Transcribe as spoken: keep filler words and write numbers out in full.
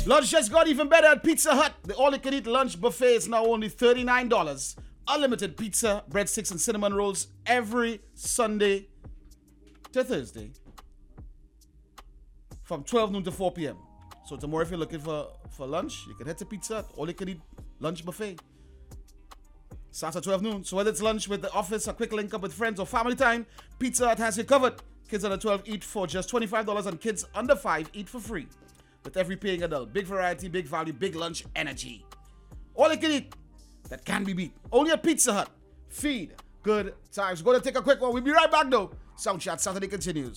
Lunch just got even better at Pizza Hut. The all-you-can-eat lunch buffet is now only thirty-nine dollars. Unlimited pizza, breadsticks, and cinnamon rolls every Sunday to Thursday from twelve noon to four p.m. So tomorrow, if you're looking for, for lunch, you can head to Pizza Hut. All-you-can-eat lunch buffet. Starts at twelve noon. So whether it's lunch with the office, a quick link up with friends, or family time, Pizza Hut has you covered. Kids under twelve eat for just twenty-five dollars and kids under five eat for free. With every paying adult. Big variety, big value, big lunch energy. All you can eat that can be beat. Only at Pizza Hut. Feed good times. We're going to take a quick one. We'll be right back though. Sound Chat Saturday continues.